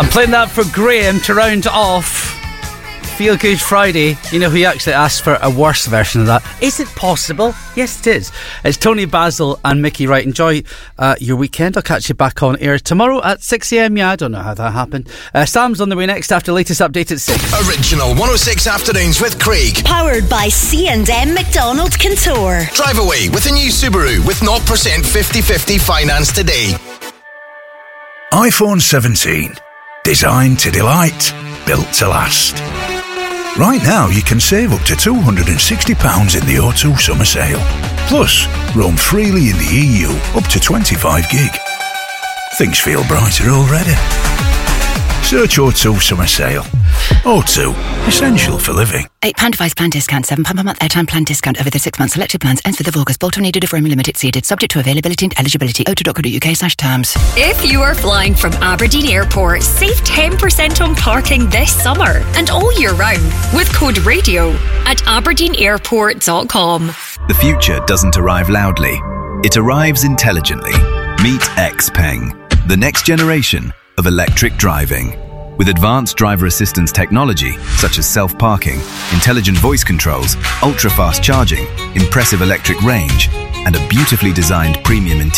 I'm playing that for Graham to round off Feel Good Friday. You know, he actually asked for a worse version of that. Is it possible? Yes, it is. It's Tony Basil and Mickey Wright. Enjoy your weekend. I'll catch you back on air tomorrow at 6am. Yeah, I don't know how that happened. Sam's on the way next after latest update at 6. Original 106 Afternoons with Craig. Powered by C&M Macdonald Contour. Drive away with a new Subaru with 0% 50/50 finance today. iPhone 17. Designed to delight. Built to last. Right now, you can save up to £260 in the O2 summer sale. Plus, roam freely in the EU up to 25 gig. Things feel brighter already. Search O2 summer sale. O2, essential for living. £8 device plan discount, £7 per month airtime plan discount over the 6 months. Selected plans ends 5th of August. Bolt on needed if roaming limit exceeded. Subject to availability and eligibility. o2.co.uk/terms. If you are flying from Aberdeen Airport, save 10% on parking this summer and all year round with code RADIO at aberdeenairport.com. The future doesn't arrive loudly. It arrives intelligently. Meet XPeng, the next generation of electric driving. With advanced driver assistance technology, such as self-parking, intelligent voice controls, ultra-fast charging, impressive electric range, and a beautifully designed premium interior.